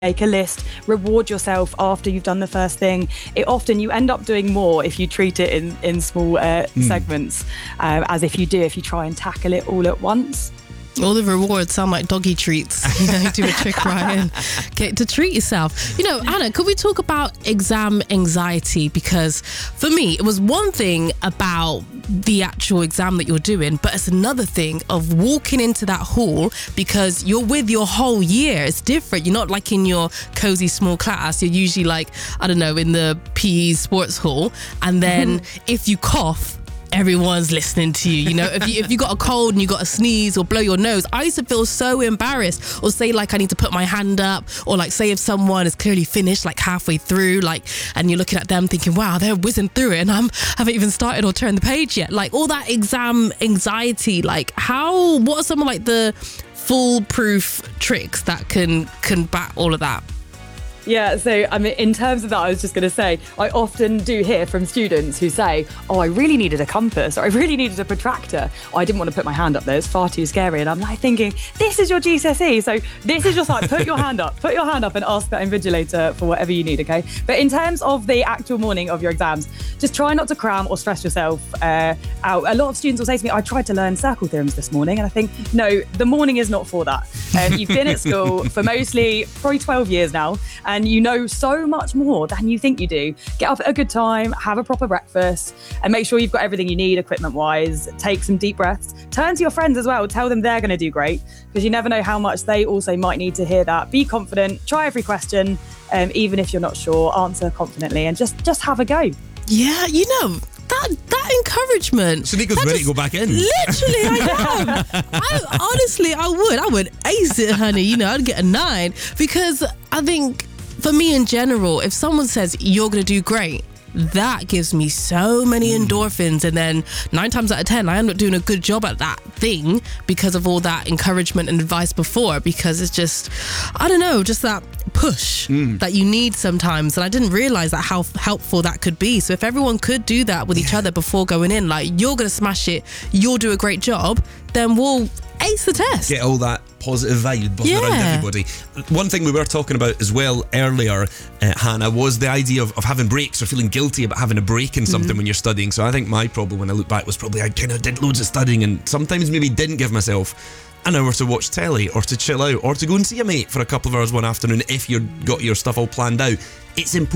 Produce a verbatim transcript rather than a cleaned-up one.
Make a list, reward yourself after you've done the first thing. It often, you end up doing more if you treat it in, in small uh, mm. segments, uh, as if you do, if you try and tackle it all at once. All the rewards sound like doggy treats. You know, do a trick, Ryan. Get to treat yourself. You know, Anna, could we talk about exam anxiety? Because for me, it was one thing about the actual exam that you're doing, but it's another thing of walking into that hall because you're with your whole year. It's different. You're not like in your cozy small class. You're usually like, I don't know, in the P E sports hall. And then if you cough, everyone's listening to you. You know, if you if you got a cold and you got to sneeze or blow your nose, I used to feel so embarrassed, or say like I need to put my hand up, or like say if someone is clearly finished like halfway through, like, and you're looking at them thinking, wow, they're whizzing through it and I'm haven't even started or turned the page yet. Like all that exam anxiety. Like how? What are some of like the foolproof tricks that can combat all of that? Yeah, so I mean, in terms of that, I was just going to say, I often do hear from students who say, oh, I really needed a compass, or I really needed a protractor. Oh, I didn't want to put my hand up there, it's far too scary. And I'm like thinking, this is your G C S E, so this is your sign. Put your hand up, put your hand up and ask that invigilator for whatever you need, okay? But in terms of the actual morning of your exams, just try not to cram or stress yourself uh, out. A lot of students will say to me, I tried to learn circle theorems this morning, and I think, no, the morning is not for that. Um, you've been at school for mostly, probably twelve years now, and you know so much more than you think you do. Get up at a good time, have a proper breakfast, and make sure you've got everything you need equipment-wise. Take some deep breaths. Turn to your friends as well. Tell them they're going to do great, because you never know how much they also might need to hear that. Be confident. Try every question, um, even if you're not sure. Answer confidently and just, just have a go. Yeah, you know, that that encouragement. So Nico's ready to go back in. Literally, I am. I, honestly, I would. I would ace it, honey. You know, I'd get a nine, because I think for me in general, if someone says you're going to do great, that gives me so many endorphins, and then nine times out of ten I end up doing a good job at that thing because of all that encouragement and advice before, because it's just, I don't know, just that push mm. that you need sometimes. And I didn't realize that how helpful that could be. So if everyone could do that with each other before going in, like, you're gonna smash it, you'll do a great job, then we'll ace the test. Get all that positive vibe buzzing yeah. around everybody. One thing we were talking about as well earlier, uh, Hannah, was the idea of, of having breaks or feeling guilty about having a break in something mm-hmm. when you're studying. So I think my problem when I look back was probably I kind of did loads of studying and sometimes maybe didn't give myself an hour to watch telly or to chill out or to go and see a mate for a couple of hours one afternoon if you've got your stuff all planned out. It's important.